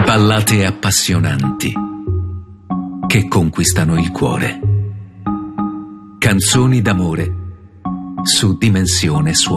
Ballate appassionanti che conquistano il cuore. Canzoni d'amore su Dimensione Suono.